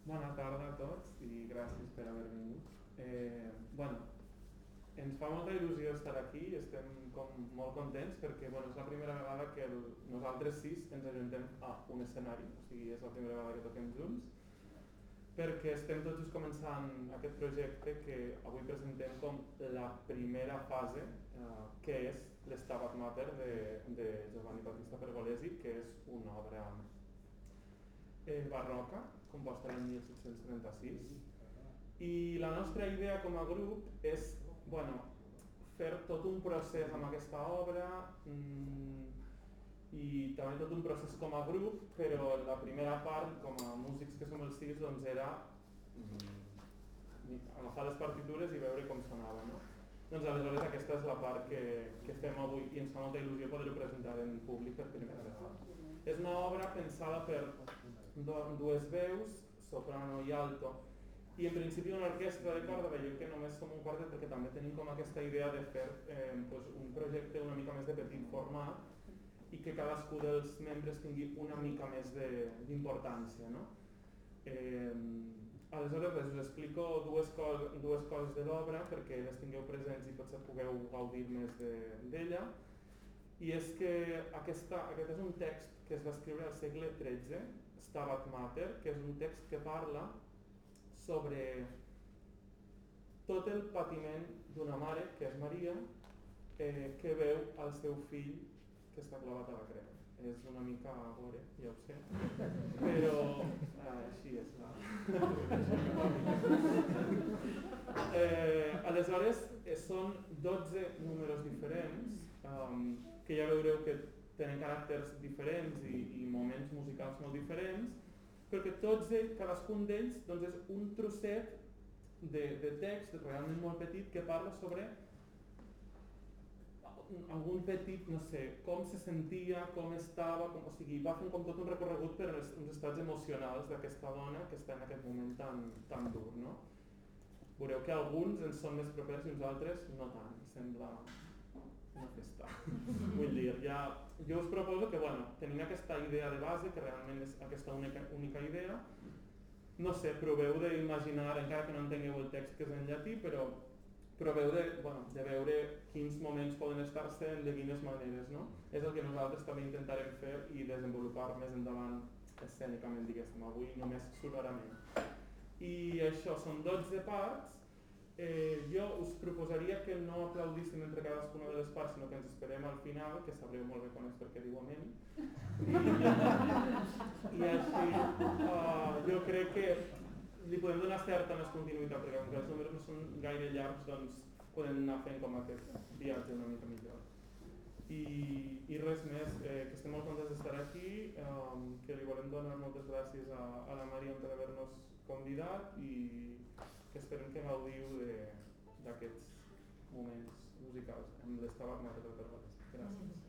Bona tarda a tots i gràcies per haver vingut. Ens fa molta il·lusió estar aquí i estem molt contents perquè és la primera vegada que nosaltres sis ens ajuntem a un escenari, o sigui, és la primera vegada que toquem junts, perquè estem tots just començant aquest projecte que avui presentem com la primera fase, que és l'Stabat Mater de Giovanni Battista Pergolesi, que és una obra barroca, composta l'any 1736, i la nostra idea com a grup és fer tot un procés amb aquesta obra i també tot un procés com a grup, però la primera part, com a músics que som els sis, doncs era agafar les partitures i veure com sonava, no? Doncs aleshores aquesta és la part que fem avui i ens fa molta il·lusió poder-ho presentar en públic per primera vegada. És una obra pensada per dues veus, soprano i alto, i en principi una orquestra de corda. Veieu que només som un quartet perquè també tenim com aquesta idea de fer un projecte una mica més de petit format i que cadascú dels membres tingui una mica més d'importància, no? Aleshores us explico dues coses de l'obra perquè les tingueu presents i potser pugueu gaudir més d'ella. I és que aquest és un text que es va escriure al segle XIII, Stabat Mater, que és un text que parla sobre tot el patiment d'una mare, que és Maria, que veu el seu fill que està clavat a la creu. És una mica gore, ja ho sé, però així és aleshores són 12 números diferents que ja veureu que tenen caràcters diferents i moments musicals molt diferents, perquè cadascun d'ells doncs, és un trosset de text realment molt petit que parla sobre algun petit, no sé, com se sentia, com estava, o sigui, va fent com tot un recorregut per uns estats emocionals d'aquesta dona que està en aquest moment tan dur, no? Veureu que alguns ens són més propers i uns altres no tant, sembla una festa. Vull dir, jo us proposo que, tenim aquesta idea de base, que realment és aquesta única idea. No sé, proveu d'imaginar, encara que no entengueu el text que és en llatí, però proveu de veure quins moments poden estar-se de quines maneres, no? És el que nosaltres també intentarem fer i desenvolupar més endavant escènicament, diguéssim, avui només sonorament. I això, són 12 parts. Jo us proposaria que no aplaudíssim entre cadascuna de les parts, sinó que ens esperem al final, que sabreu molt bé quan és perquè diu amén. I així jo crec que li podem donar certa més continuïtat, perquè com que els números no són gaire llargs, doncs podem anar fent com aquest viatge una mica millor. I res més, que estem molt contents d'estar aquí, que li volem donar moltes gràcies a la Maria per haver-nos convidat i que esperem que gaudiu d'aquests moments musicals amb l'Stabat Mater de Pergolesi. Gràcies.